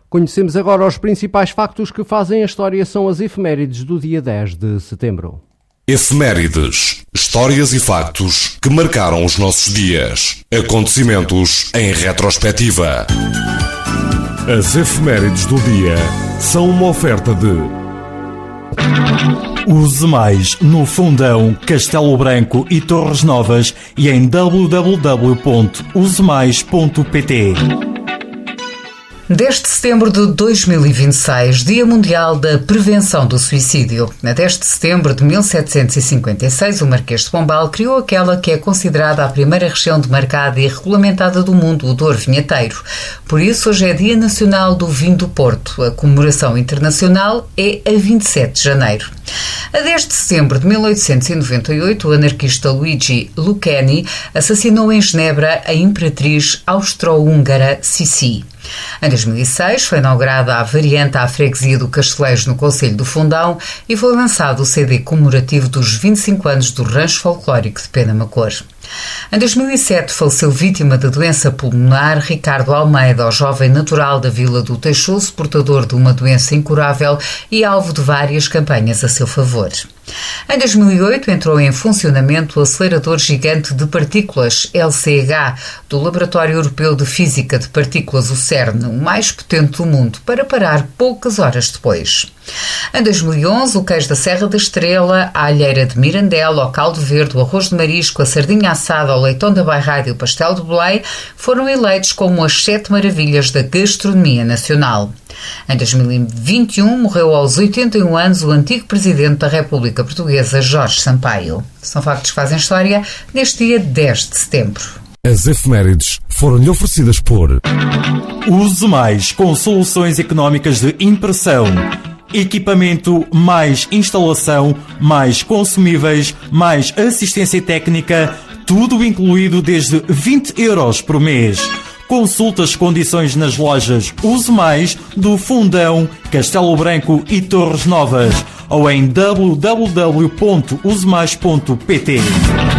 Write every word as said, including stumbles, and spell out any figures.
Conhecemos agora os principais factos que fazem a história, são as efemérides do dia dez de setembro. Efemérides, histórias e factos que marcaram os nossos dias. Acontecimentos em retrospectiva. As efemérides do dia são uma oferta de Use Mais no Fundão, Castelo Branco e Torres Novas e em w w w ponto use mais ponto p t. dez de setembro de dois mil e vinte e seis, Dia Mundial da Prevenção do Suicídio. A dez de setembro de mil setecentos e cinquenta e seis, o Marquês de Pombal criou aquela que é considerada a primeira região demarcada e regulamentada do mundo, o Douro Vinheteiro. Por isso, hoje é Dia Nacional do Vinho do Porto. A comemoração internacional é a vinte e sete de janeiro. A dez de setembro de mil oitocentos e noventa e oito, o anarquista Luigi Lucchini assassinou em Genebra a imperatriz austro-húngara Sissi. Em dois mil e seis foi inaugurada a variante à freguesia do Castelejo no Concelho do Fundão e foi lançado o C D comemorativo dos vinte e cinco anos do Rancho Folclórico de Penamacor. Em dois mil e sete faleceu vítima de doença pulmonar Ricardo Almeida, o jovem natural da Vila do Teixoso, portador de uma doença incurável e alvo de várias campanhas a seu favor. Em dois mil e oito entrou em funcionamento o acelerador gigante de partículas L C H do Laboratório Europeu de Física de Partículas, o CERN, o mais potente do mundo, para parar poucas horas depois. Em dois mil e onze, o queijo da Serra da Estrela, a alheira de Mirandela, o caldo verde, o arroz de marisco, a sardinha assada, o leitão da bairrada e o pastel de Belém foram eleitos como as sete maravilhas da gastronomia nacional. Em dois mil e vinte e um, morreu aos oitenta e um anos o antigo presidente da República Portuguesa, Jorge Sampaio. São factos que fazem história neste dia dez de setembro. As efemérides foram-lhe oferecidas por Use Mais, com soluções económicas de impressão. Equipamento mais instalação, mais consumíveis, mais assistência técnica, tudo incluído desde vinte euros por mês. Consulte as condições nas lojas Use Mais do Fundão, Castelo Branco e Torres Novas ou em w w w ponto use mais ponto p t.